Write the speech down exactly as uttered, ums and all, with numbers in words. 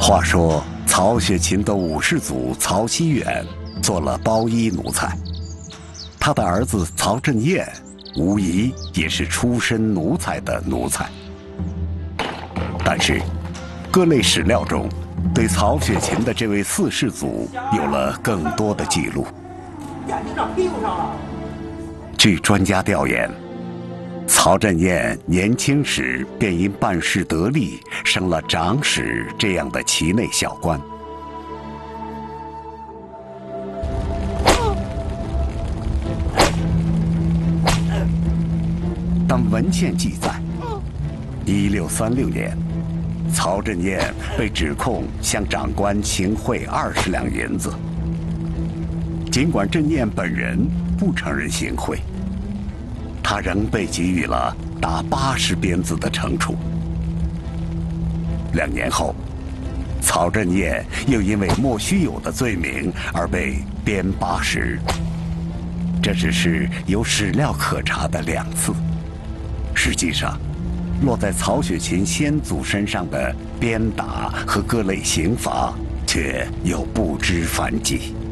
话说，曹雪芹的五世祖曹熙远做了包衣奴才，他的儿子曹振彦无疑也是出身奴才的奴才。但是，各类史料中对曹雪芹的这位四世祖有了更多的记录。 眼睛长屁股上了。 据专家调研，曹振彦年轻时便因办事得力，升了长史这样的旗内小官。但文献记载，一六三六年，曹振彦被指控向长官行贿二十两银子。尽管振彦本人不承认行贿，他仍被给予了达八十鞭子的惩处。两年后，曹振彦又因为莫须有的罪名而被鞭八十。这只是有史料可查的两次，实际上，落在曹雪芹先祖身上的鞭打和各类刑罚却有不知凡几。